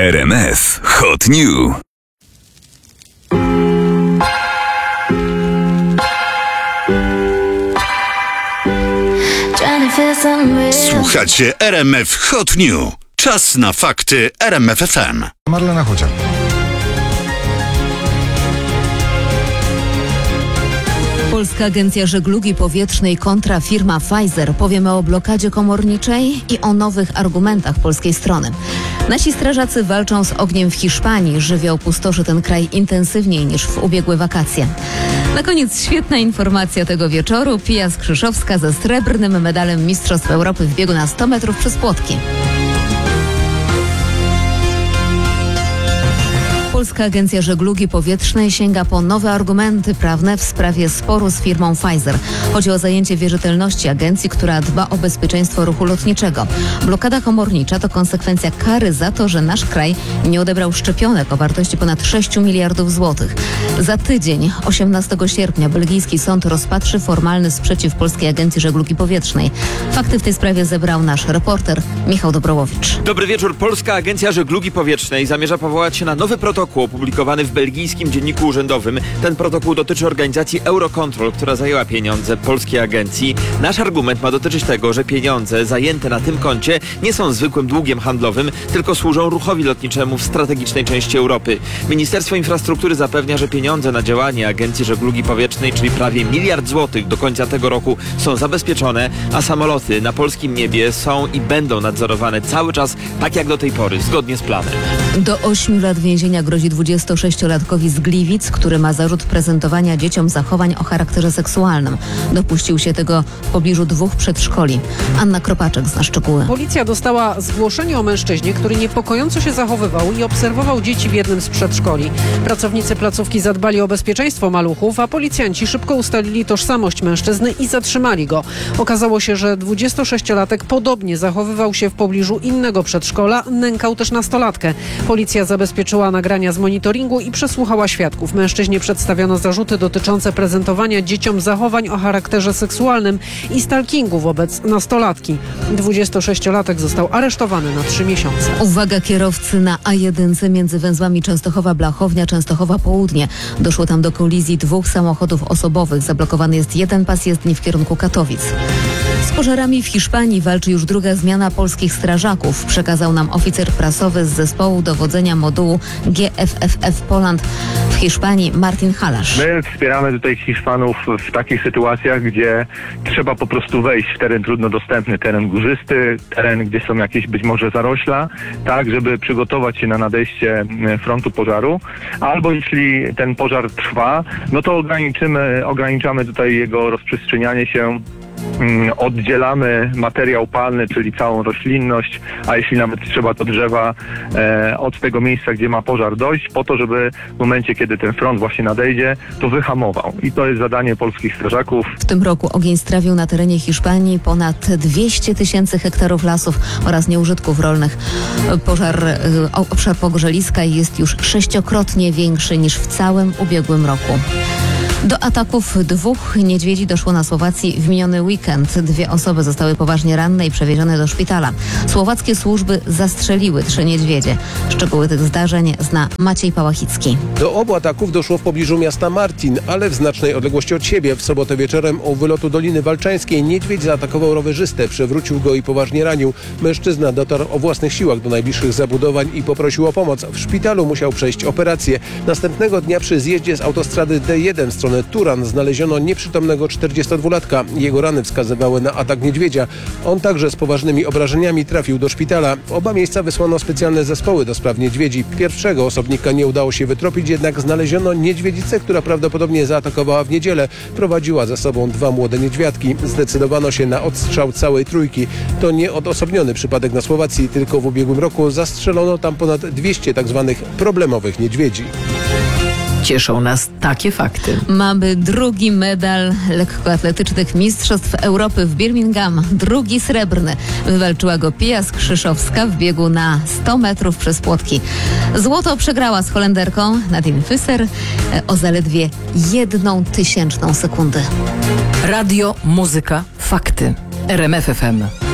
RMF Hot New. Słuchacie RMF Hot New. Czas na fakty RMF FM. Marlena Chodziak. Polska Agencja Żeglugi Powietrznej kontra firma Pfizer. Powiemy o blokadzie komorniczej i o nowych argumentach polskiej strony. Nasi strażacy walczą z ogniem w Hiszpanii. Żywioł pustoszy ten kraj intensywniej niż w ubiegłe wakacje. Na koniec świetna informacja tego wieczoru. Pia Skrzyszowska ze srebrnym medalem Mistrzostw Europy w biegu na 100 metrów przez płotki. Polska Agencja Żeglugi Powietrznej sięga po nowe argumenty prawne w sprawie sporu z firmą Pfizer. Chodzi o zajęcie wierzytelności agencji, która dba o bezpieczeństwo ruchu lotniczego. Blokada komornicza to konsekwencja kary za to, że nasz kraj nie odebrał szczepionek o wartości ponad 6 miliardów złotych. Za tydzień, 18 sierpnia, belgijski sąd rozpatrzy formalny sprzeciw Polskiej Agencji Żeglugi Powietrznej. Fakty w tej sprawie zebrał nasz reporter Michał Dobrołowicz. Dobry wieczór. Polska Agencja Żeglugi Powietrznej zamierza powołać się na nowy protokół opublikowany w belgijskim dzienniku urzędowym. Ten protokół dotyczy organizacji Eurocontrol, która zajęła pieniądze polskiej agencji. Nasz argument ma dotyczyć tego, że pieniądze zajęte na tym koncie nie są zwykłym długiem handlowym, tylko służą ruchowi lotniczemu w strategicznej części Europy. Ministerstwo Infrastruktury zapewnia, że pieniądze na działanie Agencji Żeglugi Powietrznej, czyli prawie 1 miliard złotych do końca tego roku, są zabezpieczone, a samoloty na polskim niebie są i będą nadzorowane cały czas, tak jak do tej pory, zgodnie z planem. Do 8 lat więzienia grozi 26-latkowi z Gliwic, który ma zarzut prezentowania dzieciom zachowań o charakterze seksualnym. Dopuścił się tego w pobliżu 2 przedszkoli. Anna Kropaczek zna szczegóły. Policja dostała zgłoszenie o mężczyźnie, który niepokojąco się zachowywał i obserwował dzieci w jednym z przedszkoli. Pracownicy placówki zadbali o bezpieczeństwo maluchów, a policjanci szybko ustalili tożsamość mężczyzny i zatrzymali go. Okazało się, że 26-latek podobnie zachowywał się w pobliżu innego przedszkola, nękał też nastolatkę. Policja zabezpieczyła nagrania z monitoringu i przesłuchała świadków. Mężczyźnie przedstawiono zarzuty dotyczące prezentowania dzieciom zachowań o charakterze seksualnym i stalkingu wobec nastolatki. 26-latek został aresztowany na 3 miesiące. Uwaga kierowcy na A1 między węzłami Częstochowa-Blachownia, Częstochowa-Południe. Doszło tam do kolizji 2 samochodów osobowych. Zablokowany jest jeden pas jezdni w kierunku Katowic. Z pożarami w Hiszpanii walczy już druga zmiana polskich strażaków, przekazał nam oficer prasowy z zespołu dowodzenia modułu GFFF Poland w Hiszpanii Martin Halasz. My wspieramy tutaj Hiszpanów w takich sytuacjach, gdzie trzeba po prostu wejść w teren trudno dostępny, teren górzysty, teren, gdzie są jakieś być może zarośla, tak, żeby przygotować się na nadejście frontu pożaru, albo jeśli ten pożar trwa, no to ograniczamy tutaj jego rozprzestrzenianie się. Oddzielamy materiał palny, czyli całą roślinność, a jeśli nawet trzeba, to drzewa od tego miejsca, gdzie ma pożar dojść, po to, żeby w momencie, kiedy ten front właśnie nadejdzie, to wyhamował. I to jest zadanie polskich strażaków. W tym roku ogień strawił na terenie Hiszpanii ponad 200 000 hektarów lasów oraz nieużytków rolnych. Obszar pogrzeliska jest już 6-krotnie większy niż w całym ubiegłym roku. Do ataków 2 niedźwiedzi doszło na Słowacji w miniony weekend. 2 osoby zostały poważnie ranne i przewiezione do szpitala. Słowackie służby zastrzeliły 3 niedźwiedzie. Szczegóły tych zdarzeń zna Maciej Pałachicki. Do obu ataków doszło w pobliżu miasta Martin, ale w znacznej odległości od siebie. W sobotę wieczorem u wylotu Doliny Walczańskiej niedźwiedź zaatakował rowerzystę, przewrócił go i poważnie ranił. Mężczyzna dotarł o własnych siłach do najbliższych zabudowań i poprosił o pomoc. W szpitalu musiał przejść operację. Następnego dnia przy zjeździe z autostrady D1 w stronę Turan znaleziono nieprzytomnego 42-latka. Jego rany wskazywały na atak niedźwiedzia. On także z poważnymi obrażeniami trafił do szpitala. W oba miejsca wysłano specjalne zespoły do spraw niedźwiedzi. Pierwszego osobnika nie udało się wytropić, jednak znaleziono niedźwiedzicę, która prawdopodobnie zaatakowała w niedzielę. Prowadziła za sobą 2 młode niedźwiadki. Zdecydowano się na odstrzał całej trójki. To nie odosobniony przypadek na Słowacji, tylko w ubiegłym roku zastrzelono tam ponad 200 tzw. problemowych niedźwiedzi. Cieszą nas takie fakty. Mamy drugi medal lekkoatletycznych Mistrzostw Europy w Birmingham. Drugi srebrny. Wywalczyła go Pia Skrzyszowska w biegu na 100 metrów przez płotki. Złoto przegrała z Holenderką Nadine Visser o zaledwie 1/1000 sekundy. Radio, muzyka, fakty. RMF FM.